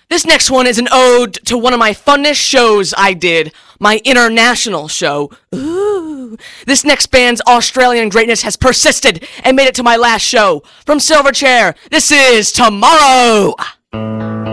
This next one is an ode to one of my funnest shows I did, my international show. Ooh. This next band's Australian greatness has persisted and made it to my last show. From Silverchair, this is Tomorrow.